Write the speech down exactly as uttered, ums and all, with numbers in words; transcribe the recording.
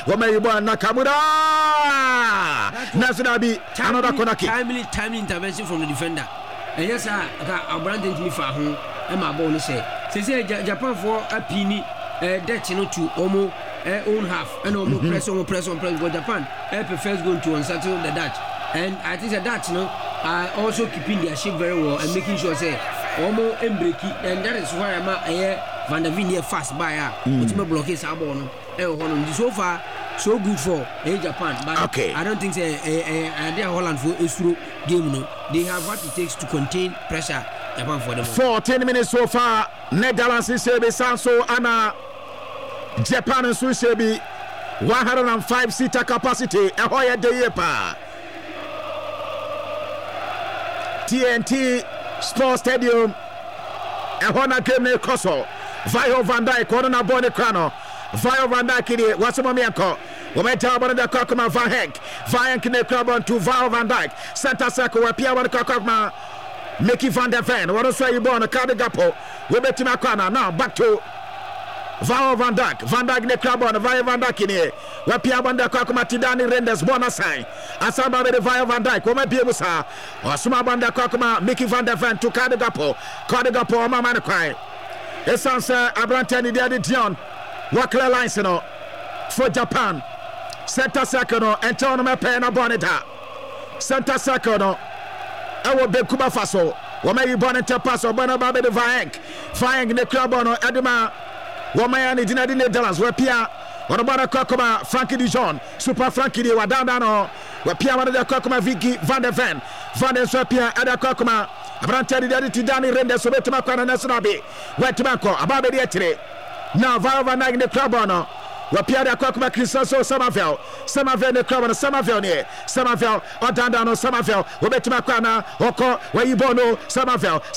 Wameiba Nakamura. Nasinabi another corner kick. Timely, timely intervention from the defender. And yes, I got to me for home. And my bonus say, say Japan for a penny, that you know to almost own half and almost press on press on press. But Japan prefers going to unsettle the Dutch. And I think the Dutch, you know, are also keeping their shape very well and making sure say almost breaky. And that is why I'm a Van der Veen fast by her. Which may block his abon. So far, so good for eh, Japan. But okay. I don't think say eh, eh, they are Holland for a through game. No, they have what it takes to contain pressure. Japan for them. fourteen minutes so far. Netherlands is be Sanso Anna. Japan and Swiss be one hundred five seater capacity. A higher day pa. T N T Sports Stadium. A Honda game near Kosovo. Vio Van Dijk, corner body crano. Vio Van Dijk, what's the moment? Wameta about the Kokoma Van Henk. Van Henk Krabon to Vio Van Dijk. Santa Circle, where Pierre Kokoma, Mickey Van der Ven. What else are you born? A card gapo. We bet him a corner. Now back to Vio Van Dijk. Van Dijk ne Krabon, Vio Van Dijk in here. Where Pierre Van der Kokoma Tidani renders bonus sign. Asamba with the Vio Van Dijk. Wame Piemusa. Or Suma Van der Kokoma, Mickey Van der Ven to card gapo. Card gapo, Mama cry. Essence Abrantani Daddy Dion. Wakla lines no for Japan. Center circle no and turn me pen a bonita. Center circle no. I will be Cuba Faso. Wama you bonita paso bona baby the Vaenk. Vaenk the club on Edema. Wama ni dinadi Netherlands where Pia. What about a Kokoma Frankie Dijon. Super Frankie Di Wadana. Where Pia one of the Kokoma Vicky Van der Ven. Van der Swapia Ada Kokoma. Abrantani Daddy Tidani Render so better Makana Nasonabi. Where Tobacco, Ababe Dietri. Now, Valva Nag in the club on Wapiada Kokma Crisoso Somerville, Somerville in the club on Somerville near Somerville, or Dandano Somerville, Wabetimakana, Oko, where you bono Somerville.